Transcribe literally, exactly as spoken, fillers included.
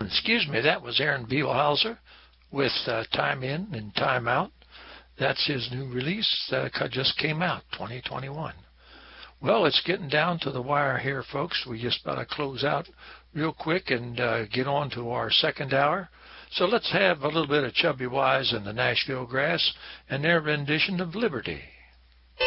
Excuse me, that was Aaron Bielhauser with uh, Time In and Time Out. That's his new release that just came out, twenty twenty-one. Well, it's getting down to the wire here, folks. We just about to close out real quick and uh, get on to our second hour. So let's have a little bit of Chubby Wise and the Nashville Grass and their rendition of Liberty.